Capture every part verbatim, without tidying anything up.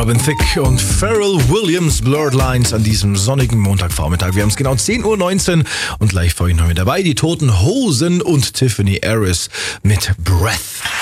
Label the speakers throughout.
Speaker 1: Robin Thicke und Pharrell Williams, Blurred Lines an diesem sonnigen Montagvormittag. Wir haben es genau zehn Uhr neunzehn und gleich vorhin noch mit dabei die Toten Hosen und Tiffany Harris mit Breath.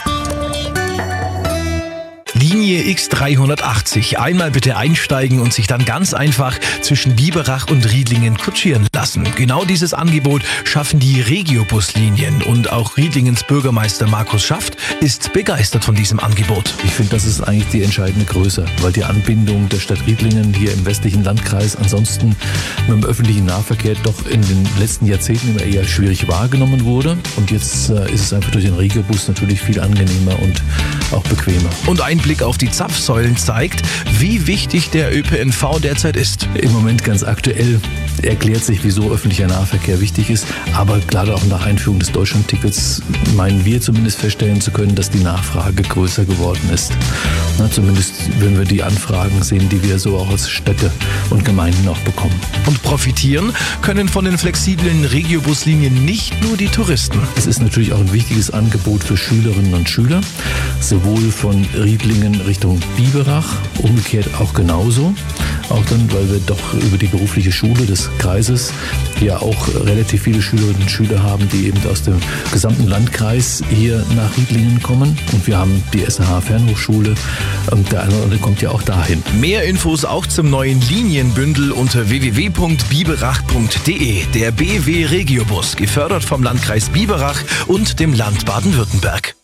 Speaker 1: Linie X dreihundertachtzig. Einmal bitte einsteigen und sich dann ganz einfach zwischen Biberach und Riedlingen kutschieren lassen. Genau dieses Angebot schaffen die Regiobuslinien und auch Riedlingens Bürgermeister Markus Schaft ist begeistert von diesem Angebot.
Speaker 2: Ich finde, das ist eigentlich die entscheidende Größe, weil die Anbindung der Stadt Riedlingen hier im westlichen Landkreis ansonsten mit dem öffentlichen Nahverkehr doch in den letzten Jahrzehnten immer eher schwierig wahrgenommen wurde. Und jetzt äh, ist es einfach durch den Regiobus natürlich viel angenehmer und auch bequemer.
Speaker 1: Und ein Blick auf die Zapfsäulen zeigt, wie wichtig der Ö P N V derzeit ist.
Speaker 2: Im Moment ganz aktuell erklärt sich, wieso öffentlicher Nahverkehr wichtig ist. Aber gerade auch nach Einführung des Deutschlandtickets meinen wir zumindest feststellen zu können, dass die Nachfrage größer geworden ist. Na, zumindest wenn wir die Anfragen sehen, die wir so auch als Städte und Gemeinden auch bekommen.
Speaker 1: Und profitieren können von den flexiblen Regiobuslinien nicht nur die Touristen.
Speaker 2: Es ist natürlich auch ein wichtiges Angebot für Schülerinnen und Schüler, sowohl von Riedlingen Richtung Biberach, umgekehrt auch genauso. Auch dann, weil wir doch über die berufliche Schule des Kreises ja auch relativ viele Schülerinnen und Schüler haben, die eben aus dem gesamten Landkreis hier nach Riedlingen kommen. Und wir haben die S H Fernhochschule und der eine oder andere kommt ja auch dahin.
Speaker 1: Mehr Infos auch zum neuen Linienbündel unter w w w punkt biberach punkt d e. Der B W Regiobus, gefördert vom Landkreis Biberach und dem Land Baden-Württemberg.